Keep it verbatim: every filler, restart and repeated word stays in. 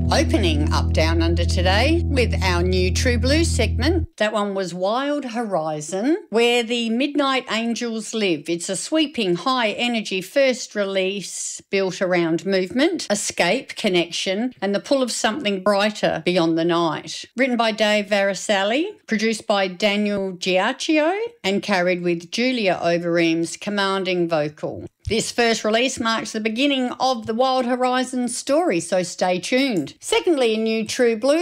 Opening Up Down Under today with our new True Blue segment. That one was Wild Horizon, where the Midnight Angels live. It's a sweeping, high-energy first release built around movement, escape, connection, and the pull of something brighter beyond the night. Written by Dave Varasali, produced by Daniel Giacchio, and carried with Julia Overeem's commanding vocal. This first release marks the beginning of the Wild Horizon story, so stay tuned. Secondly, in new True Blue,